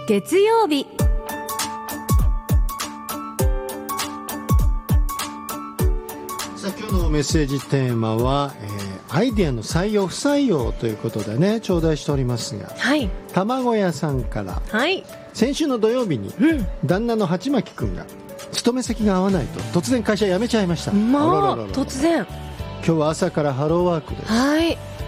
月曜日。 さあ、今日のメッセージテーマは、アイデアの採用不採用ということでね、頂戴しておりますが、 はい。 卵屋さんから、 はい。 先週の土曜日に、旦那の鉢巻くんが勤め先が合わないと突然会社辞めちゃいました。 まああらららら、 突然。 今日は朝からハローワークです。 はい。